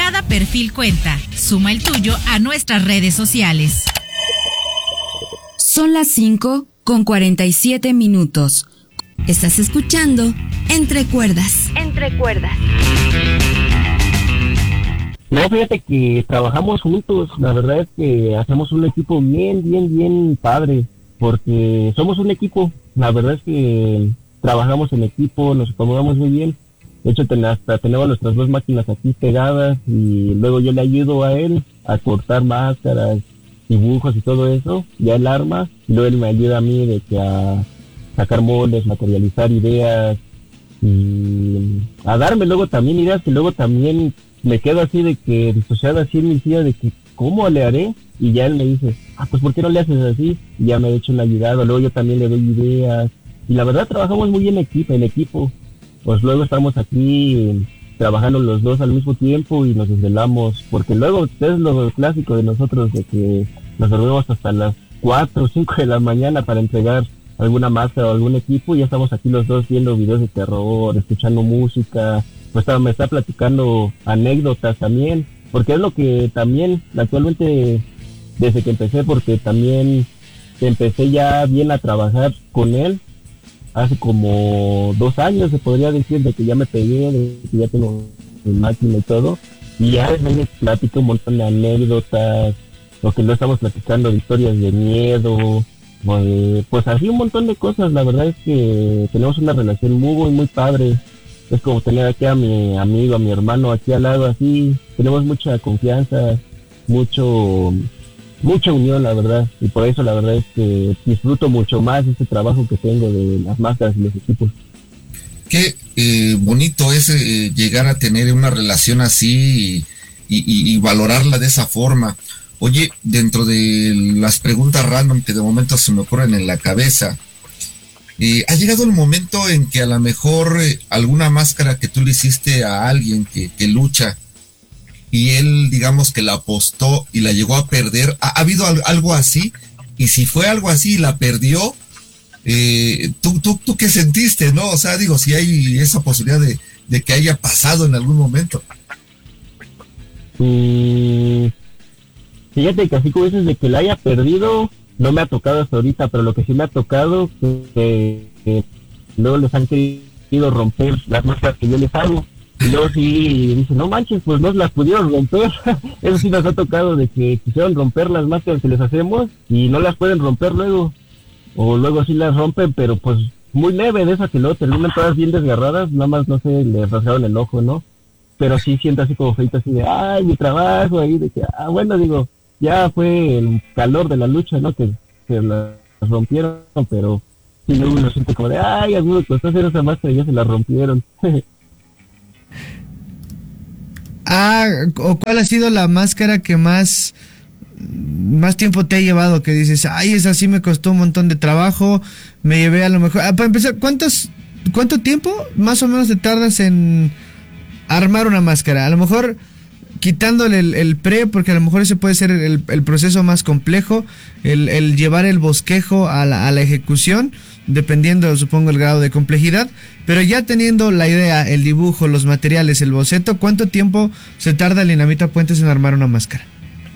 Cada perfil cuenta. Suma el tuyo a nuestras redes sociales. Son las 5:47. Estás escuchando Entre Cuerdas. Entre Cuerdas. No, fíjate que trabajamos juntos. La verdad es que hacemos un equipo bien padre, porque somos un equipo. La verdad es que trabajamos en equipo, nos acomodamos muy bien. De hecho, hasta tenemos nuestras dos máquinas aquí pegadas y luego yo le ayudo a él a cortar máscaras, dibujos y todo eso, ya él arma, y luego él me ayuda a mí de que a sacar moldes, materializar ideas y a darme luego también ideas que luego también me quedo así de que disociado así en mi silla de que ¿cómo le haré? Y ya él me dice, pues ¿por qué no le haces así? Y ya me he hecho una ayudada, luego yo también le doy ideas y la verdad trabajamos muy bien en equipo. Pues luego estamos aquí trabajando los dos al mismo tiempo y nos desvelamos, porque luego es lo clásico de nosotros, de que nos dormimos hasta las 4 o 5 de la mañana para entregar alguna máscara o algún equipo y ya estamos aquí los dos viendo videos de terror, escuchando música, pues me está platicando anécdotas también, porque es lo que también actualmente, desde que empecé, porque también empecé ya bien a trabajar con él, hace como 2 años se podría decir, de que ya me pegué, de que ya tengo mi máquina y todo, y ya me platico un montón de anécdotas, lo que no estamos platicando de historias de miedo, pues así un montón de cosas. La verdad es que tenemos una relación muy padre, es como tener aquí a mi amigo, a mi hermano aquí al lado, así, tenemos mucha confianza, mucha unión, la verdad, y por eso la verdad es que disfruto mucho más este trabajo que tengo de las máscaras y los equipos. Qué bonito es llegar a tener una relación así y valorarla de esa forma. Oye, dentro de las preguntas random que de momento se me ocurren en la cabeza, ¿ha llegado el momento en que a lo mejor alguna máscara que tú le hiciste a alguien que lucha y él, digamos, que la apostó y la llegó a perder? ¿Ha habido algo así? Y si fue algo así y la perdió, ¿tú qué sentiste, no? O sea, digo, si hay esa posibilidad de que haya pasado en algún momento. Fíjate que así como dices de que la haya perdido, no me ha tocado hasta ahorita, pero lo que sí me ha tocado que luego les han querido romper las máscaras que yo les hago. Y luego sí dicen, no manches, pues no las pudieron romper. Eso sí nos ha tocado, de que quisieron romper las máscaras que les hacemos y no las pueden romper luego. O luego sí las rompen, pero pues muy leve, de esas que luego terminan todas bien desgarradas, nada más, no sé, les rasgaron el ojo, ¿no? Pero sí siento así como feito, así de, ay, mi trabajo, ahí de que, bueno, digo, ya fue el calor de la lucha, ¿no? Que las rompieron, pero sí luego uno siente como de, ay, amigo, costó hacer esa máscara y ya se la rompieron. ¿O cuál ha sido la máscara que más tiempo te ha llevado? Que dices, ay, esa sí me costó un montón de trabajo, me llevé a lo mejor... para empezar, ¿cuánto tiempo más o menos te tardas en armar una máscara? A lo mejor quitándole el pre, porque a lo mejor ese puede ser el proceso más complejo, el llevar el bosquejo a la ejecución, dependiendo, supongo, el grado de complejidad, pero ya teniendo la idea, el dibujo, los materiales, el boceto, ¿cuánto tiempo se tarda el Dinamita Puentes en armar una máscara?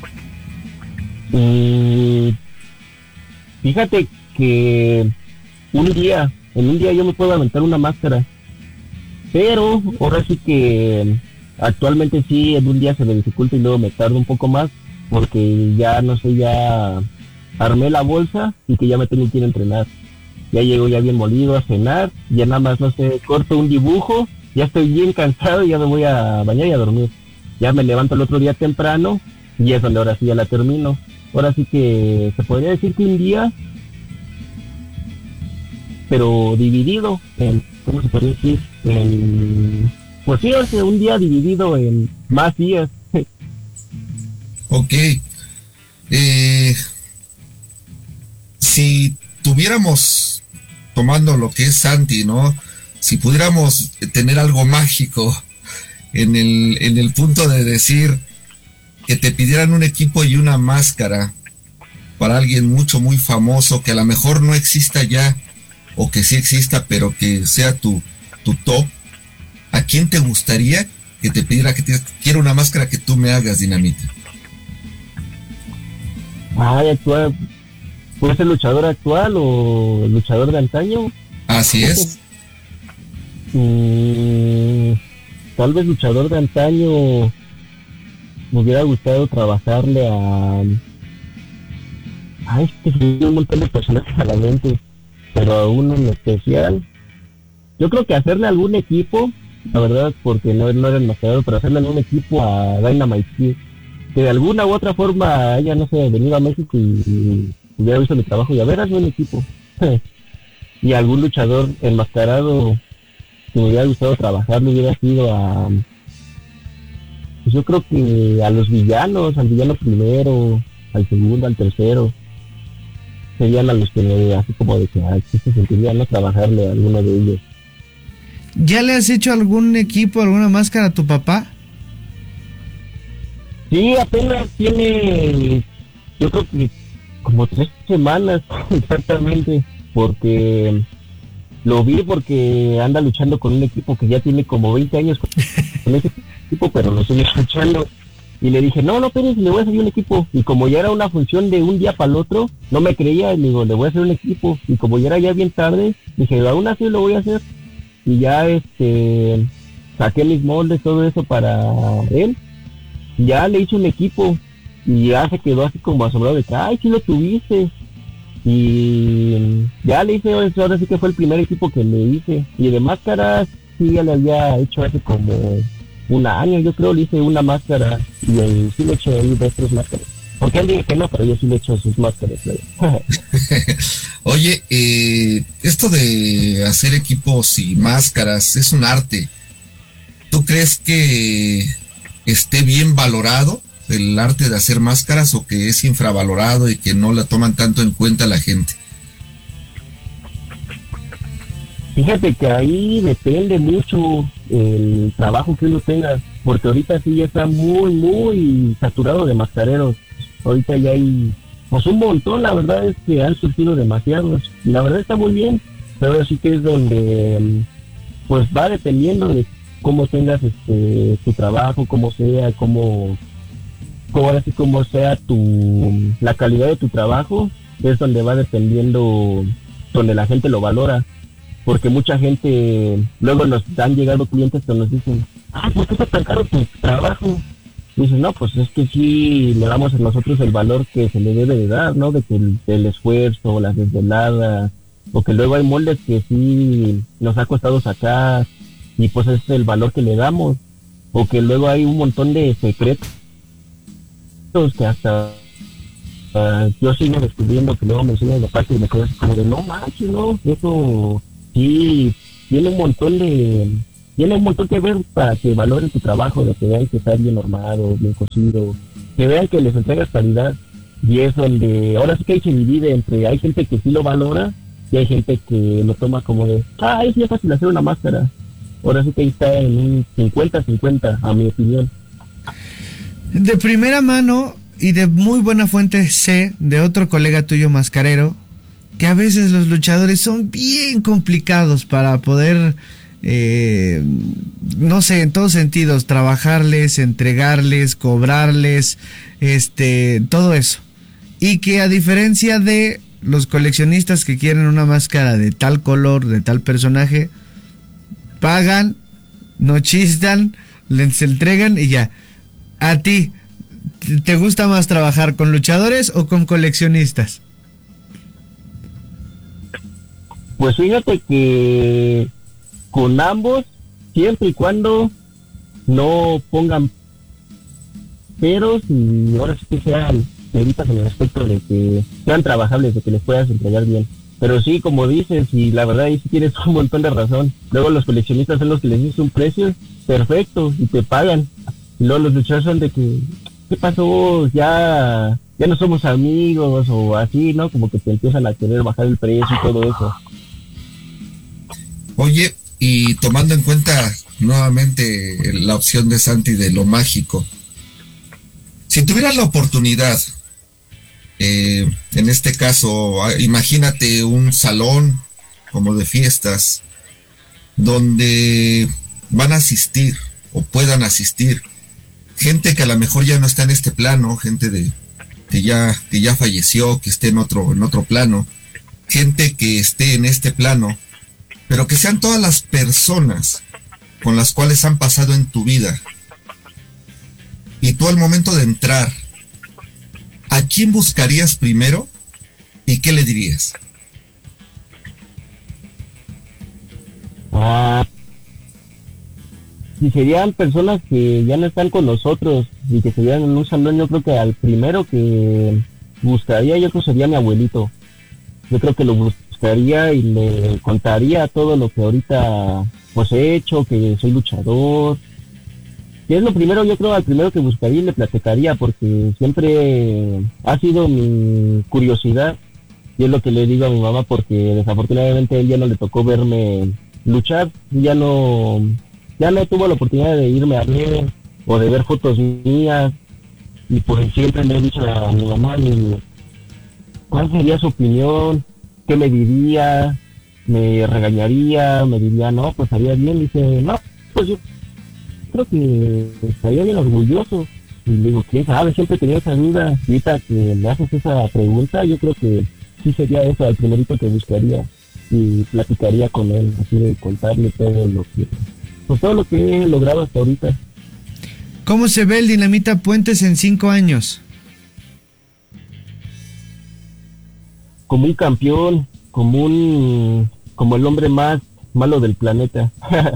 Fíjate que en un día yo me puedo aventar una máscara, pero ahora sí que actualmente sí, en un día se me dificulta y luego me tardo un poco más, porque ya no sé, ya armé la bolsa y que ya me tengo que ir a entrenar. Ya llego ya bien molido a cenar, ya nada más, no sé, corto un dibujo, ya estoy bien cansado y ya me voy a bañar y a dormir. Ya me levanto el otro día temprano y es donde ahora sí ya la termino. Ahora sí que se podría decir que un día, pero dividido en, ¿cómo se podría decir? Pues sí, un día dividido en más días. Ok. Si tuviéramos, tomando lo que es Santi, ¿no? Si pudiéramos tener algo mágico en el punto de decir que te pidieran un equipo y una máscara para alguien muy famoso, que a lo mejor no exista ya, o que sí exista, pero que sea tu top, ¿a quién te gustaría que te pidiera quiero una máscara que tú me hagas, Dinamita? Ay, actual. ¿Puede ser luchador actual o luchador de antaño? Así es. Tal vez luchador de antaño. Me hubiera gustado trabajarle a... Ay, es que se me dio un montón de personajes a la mente, pero a uno en especial. Yo creo que hacerle algún equipo, la verdad, porque no era enmascarado, pero hacerle algún equipo a Dynamite Kid, que de alguna u otra forma ella, no sé, venido a México y hubiera visto mi trabajo y a ver, hazme un equipo. Y algún luchador enmascarado que me hubiera gustado trabajar, me hubiera sido a... Pues yo creo que a los villanos, al villano primero, al segundo, al tercero, serían a los que me, así como de que, ay, que se sentiría no trabajarle a alguno de ellos. ¿Ya le has hecho algún equipo, alguna máscara a tu papá? Sí, apenas tiene, yo creo que como 3 semanas exactamente, porque lo vi porque anda luchando con un equipo que ya tiene como 20 años con ese equipo, pero lo sigue luchando. Y le dije, no, pero le voy a hacer un equipo. Y como ya era una función de un día para el otro, no me creía, y le digo, le voy a hacer un equipo. Y como ya era ya bien tarde, dije, aún así lo voy a hacer. Y ya saqué mis moldes, todo eso para él. Ya le hice un equipo. Y ya se quedó así como asombrado de que, ay, sí lo tuviste. Y ya le hice eso, ahora sí que fue el primer equipo que le hice. Y de máscaras, sí, ya le había hecho hace como un año, yo creo, le hice una máscara y sí le eché ahí 2, 3 máscaras. Porque él dice que no, pero yo sí le echo sus máscaras. Oye, esto de hacer equipos y máscaras es un arte. ¿Tú crees que esté bien valorado el arte de hacer máscaras o que es infravalorado y que no la toman tanto en cuenta la gente? Fíjate que ahí depende mucho el trabajo que uno tenga, porque ahorita sí ya está muy, muy saturado de mascareros. Ahorita ya hay, pues un montón, la verdad es que han surgido demasiados. Y la verdad está muy bien, pero sí que es donde, pues va dependiendo de cómo tengas tu trabajo, cómo sea, cómo sea la calidad de tu trabajo, es donde va dependiendo, donde la gente lo valora. Porque mucha gente, luego nos han llegado clientes que nos dicen, ¿por qué está tan caro tu trabajo? Y dicen, no, pues es que sí le damos a nosotros el valor que se le debe de dar, ¿no? De que el esfuerzo, las desveladas, porque luego hay moldes que sí nos ha costado sacar, y pues es el valor que le damos. O que luego hay un montón de secretos que hasta yo sigo descubriendo, que luego me enseñan de parte y me quedo así como de, no manches, no, eso... Sí, tiene un montón que ver para que valoren tu trabajo, de que vean que está bien normado, bien cocido, que vean que les entregas calidad. Y es donde ahora sí que ahí se divide entre, hay gente que sí lo valora y hay gente que lo toma como de, es bien fácil hacer una máscara. Ahora sí que ahí está en un 50-50, a mi opinión. De primera mano y de muy buena fuente sé de otro colega tuyo mascarero que a veces los luchadores son bien complicados para poder, no sé, en todos sentidos, trabajarles, entregarles, cobrarles, todo eso. Y que a diferencia de los coleccionistas que quieren una máscara de tal color, de tal personaje, pagan, no chistan, les entregan y ya. ¿A ti te gusta más trabajar con luchadores o con coleccionistas? Pues fíjate que con ambos, siempre y cuando no pongan peros y ahora sí que sean meditas en el aspecto de que sean trabajables, de que les puedas entregar bien. Pero sí, como dices, y la verdad ahí sí tienes un montón de razón. Luego los coleccionistas son los que les dices un precio perfecto y te pagan. Y luego los luchadores son de que, ¿qué pasó? Ya no somos amigos o así, ¿no? Como que te empiezan a querer bajar el precio y todo eso. Oye, y tomando en cuenta nuevamente la opción de Santi de lo mágico, si tuvieras la oportunidad, en este caso, imagínate un salón como de fiestas, donde van a asistir o puedan asistir. Gente que a lo mejor ya no está en este plano, gente que ya falleció, que esté en otro plano, gente que esté en este plano, pero que sean todas las personas con las cuales han pasado en tu vida. Y tú al momento de entrar, ¿a quién buscarías primero y qué le dirías? Si serían personas que ya no están con nosotros y que serían en un salón, yo creo que al primero que buscaría, yo creo que sería mi abuelito. Yo creo que lo buscaría y le contaría todo lo que ahorita pues he hecho, que soy luchador. Y es lo primero, yo creo, al primero que buscaría y le platicaría, porque siempre ha sido mi curiosidad. Y es lo que le digo a mi mamá, porque desafortunadamente a él ya no le tocó verme luchar, ya no tuvo la oportunidad de irme a ver o de ver fotos mías. Y pues siempre le he dicho a mi mamá cuál sería su opinión, qué me diría, me regañaría, me diría, no, pues haría bien. Dice, no, pues yo creo que estaría bien orgulloso. Y le digo, quién sabe, siempre tenía esa duda. Y ahorita que me haces esa pregunta, yo creo que sí sería eso, al primerito que buscaría y platicaría con él, así de contarle todo lo que he logrado hasta ahorita. ¿Cómo se ve el Dinamita Puentes en 5 años? Como un campeón, como el hombre más malo del planeta.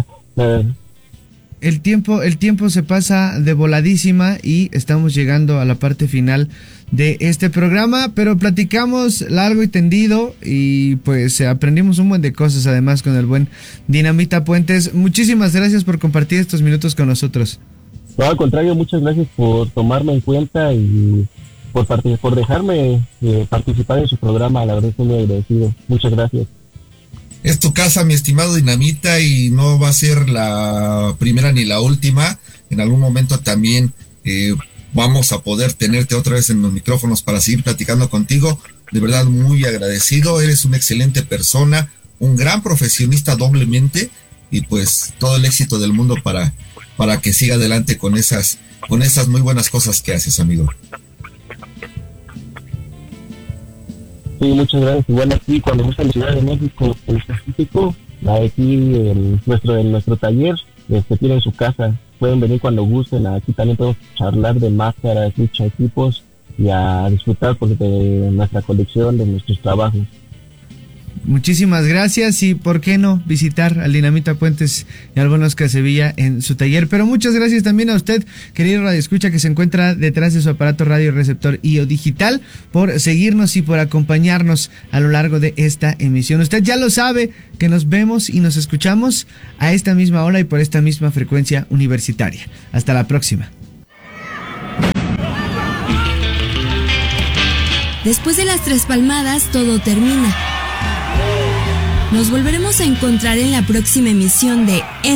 El tiempo se pasa de voladísima y estamos llegando a la parte final de este programa, pero platicamos largo y tendido y pues aprendimos un buen de cosas además con el buen Dinamita Puentes. Muchísimas gracias por compartir estos minutos con nosotros. No, al contrario, muchas gracias por tomarme en cuenta y por dejarme participar en su programa. La verdad estoy muy agradecido. Muchas gracias. Es tu casa, mi estimado Dinamita, y no va a ser la primera ni la última. En algún momento también vamos a poder tenerte otra vez en los micrófonos para seguir platicando contigo. De verdad, muy agradecido. Eres una excelente persona, un gran profesionista doblemente, y pues todo el éxito del mundo para que siga adelante con esas muy buenas cosas que haces, amigo. Sí, muchas gracias. Igual aquí, cuando gusta la Ciudad de México, en específico, aquí en nuestro taller, tienen su casa. Pueden venir cuando gusten. Aquí también podemos charlar de máscaras, lucha, equipos y a disfrutar de nuestra colección, de nuestros trabajos. Muchísimas gracias y por qué no visitar al Dinamita Puentes y al buen Oscar Sevilla en su taller. Pero muchas gracias también a usted, querido radioescucha, que se encuentra detrás de su aparato radio receptor IO digital, por seguirnos y por acompañarnos a lo largo de esta emisión. Usted ya lo sabe, que nos vemos y nos escuchamos a esta misma hora y por esta misma frecuencia universitaria. Hasta la próxima. Después de las 3 palmadas, todo termina. Nos volveremos a encontrar en la próxima emisión de